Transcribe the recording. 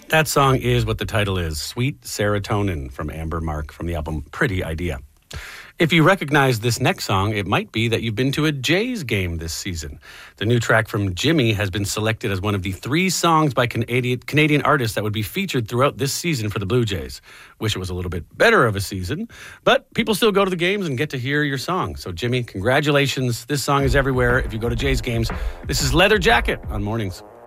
That song is what the title is, Sweet Serotonin from Amber Mark from the album Pretty Idea. If you recognize this next song, it might be that you've been to a Jays game this season. The new track from Jimmy has been selected as one of the 3 songs by Canadian artists that would be featured throughout this season for the Blue Jays. Wish it was a little bit better of a season, but people still go to the games and get to hear your song. So Jimmy, congratulations. This song is everywhere. If you go to Jays games, this is Leather Jacket on Mornings.